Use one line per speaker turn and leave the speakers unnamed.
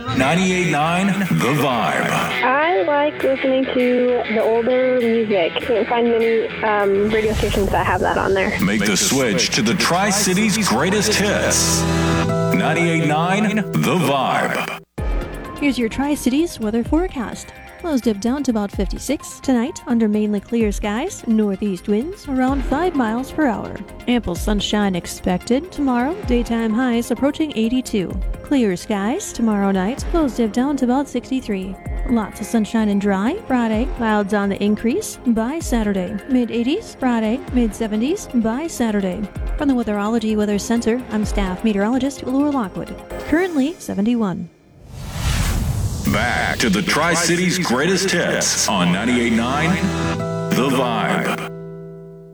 98.9 The Vibe.
I like listening to the older music. Can't find many radio stations that have that on there.
Make the switch to the Tri-Cities greatest hits. 98.9 The Vibe.
Here's your Tri-Cities weather forecast. Lows dip down to about 56. Tonight, under mainly clear skies, northeast winds around 5 miles per hour. Ample sunshine expected. Tomorrow, daytime highs approaching 82. Clear skies. Tomorrow night, lows dip down to about 63. Lots of sunshine and dry. Friday, clouds on the increase by Saturday. Mid-80s. Friday, mid-70s by Saturday. From the Weatherology Weather Center, I'm staff meteorologist Laura Lockwood. Currently 71.
Back to the Tri-Cities greatest hits on 98.9 The Vibe.